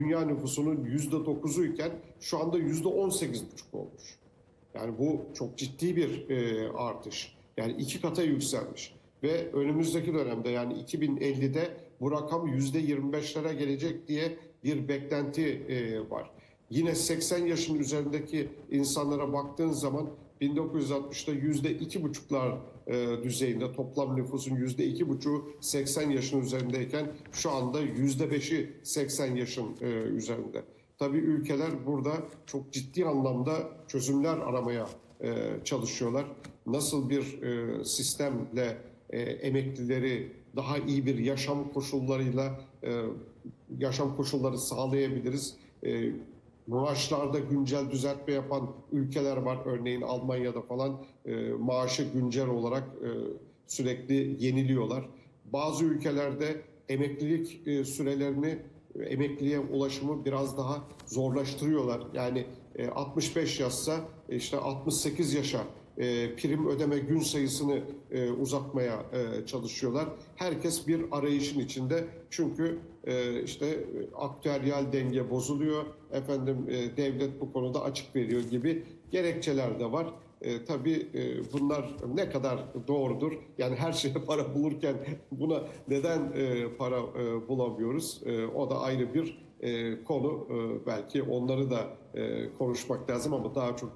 dünya nüfusunun %9'u iken şu anda %18,5 olmuş. Yani bu çok ciddi bir artış. Yani iki kata yükselmiş. Ve önümüzdeki dönemde yani 2050'de bu rakam %25'lere gelecek diye bir beklenti var. Yine 80 yaşın üzerindeki insanlara baktığın zaman 1960'da %2,5'lar düzeyinde toplam nüfusun %2,5'u 80 yaşın üzerindeyken şu anda %5'i 80 yaşın üzerinde. Tabii ülkeler burada çok ciddi anlamda çözümler aramaya çalışıyorlar. Nasıl bir sistemle emeklileri daha iyi bir yaşam koşullarıyla yaşam koşulları sağlayabiliriz? Maaşlarda güncel düzeltme yapan ülkeler var. Örneğin Almanya'da falan maaşı güncel olarak sürekli yeniliyorlar. Bazı ülkelerde emeklilik sürelerini, emekliliğe ulaşımı biraz daha zorlaştırıyorlar. Yani 65 yaşsa işte 68 yaşa prim ödeme gün sayısını uzatmaya çalışıyorlar. Herkes bir arayışın içinde çünkü işte aktüeryal denge bozuluyor. Efendim devlet bu konuda açık veriyor gibi gerekçeler de var. Tabii bunlar ne kadar doğrudur? Yani her şeye para bulurken buna neden para bulamıyoruz? O da ayrı bir konu. Belki onları da konuşmak lazım ama daha çok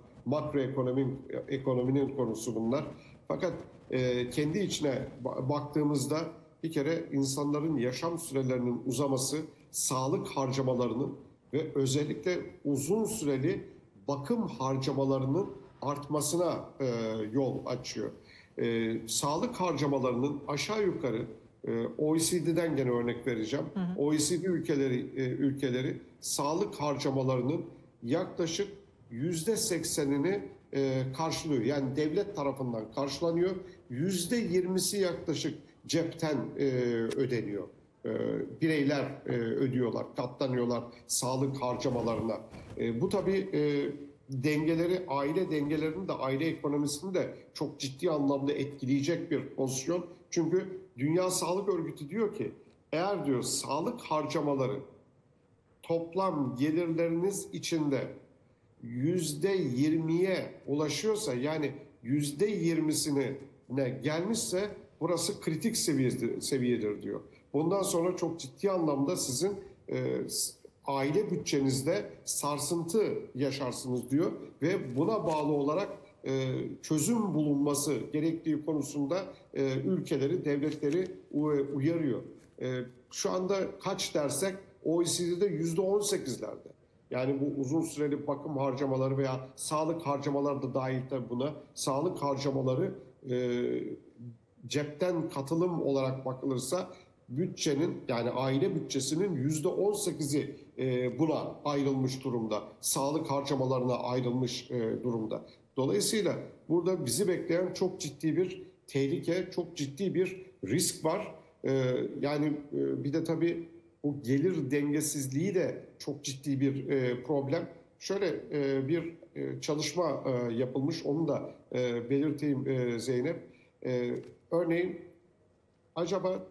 ekonominin konusu bunlar. Fakat kendi içine baktığımızda bir kere insanların yaşam sürelerinin uzaması, sağlık harcamalarının ve özellikle uzun süreli bakım harcamalarının artmasına yol açıyor. Sağlık harcamalarının aşağı yukarı OECD'den gene örnek vereceğim. Hı hı. OECD ülkeleri sağlık harcamalarının yaklaşık %80'ini karşılıyor. Yani devlet tarafından karşılanıyor. %20'si yaklaşık cepten ödeniyor. Bireyler ödüyorlar, katlanıyorlar sağlık harcamalarına. Bu tabii dengeleri, aile dengelerini de, aile ekonomisini de çok ciddi anlamda etkileyecek bir pozisyon. Çünkü Dünya Sağlık Örgütü diyor ki, eğer diyor sağlık harcamaları toplam gelirleriniz içinde %20'ye ulaşıyorsa, yani %20'sine gelmişse burası kritik seviyedir diyor. Bundan sonra çok ciddi anlamda sizin aile bütçenizde sarsıntı yaşarsınız diyor ve buna bağlı olarak çözüm bulunması gerektiği konusunda ülkeleri, devletleri uyarıyor. Şu anda kaç dersek OECD'de %18'lerde. Yani bu uzun süreli bakım harcamaları veya sağlık harcamaları da dahil tabii buna. Sağlık harcamaları cepten katılım olarak bakılırsa bütçenin, yani aile bütçesinin %18'i buna ayrılmış durumda. Sağlık harcamalarına ayrılmış durumda. Dolayısıyla burada bizi bekleyen çok ciddi bir tehlike, çok ciddi bir risk var. Yani bir de tabii bu gelir dengesizliği de çok ciddi bir problem. Şöyle bir çalışma yapılmış, onu da belirteyim Zeynep. Örneğin acaba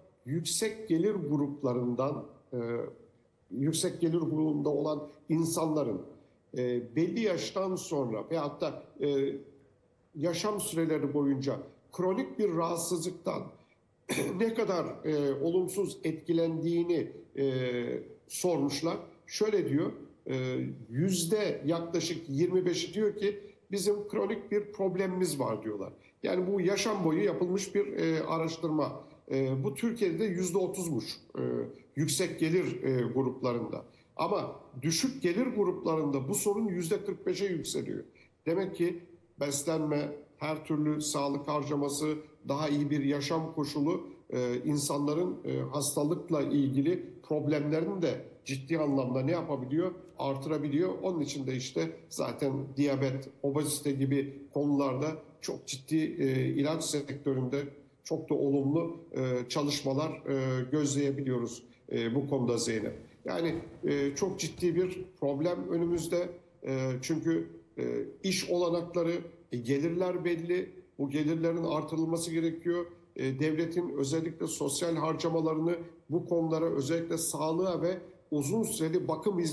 e, yüksek gelir grubunda olan insanların belli yaştan sonra veyahut da yaşam süreleri boyunca kronik bir rahatsızlıktan ne kadar olumsuz etkilendiğini sormuşlar. Şöyle diyor, yüzde yaklaşık 25'i diyor ki bizim kronik bir problemimiz var diyorlar. Yani bu yaşam boyu yapılmış bir araştırma. Bu Türkiye'de %30'muş yüksek gelir gruplarında. Ama düşük gelir gruplarında bu sorun %45'e yükseliyor. Demek ki beslenme, her türlü sağlık harcaması, daha iyi bir yaşam koşulu insanların hastalıkla ilgili problemlerini de ciddi anlamda ne yapabiliyor? Artırabiliyor. Onun için de işte zaten diyabet, obezite gibi konularda çok ciddi ilaç sektöründe çok da olumlu çalışmalar gözleyebiliyoruz bu konuda Zeynep. Yani çok ciddi bir problem önümüzde. Çünkü iş olanakları, gelirler belli. Bu gelirlerin artırılması gerekiyor. Devletin özellikle sosyal harcamalarını bu konulara, özellikle sağlığa ve uzun süreli bakım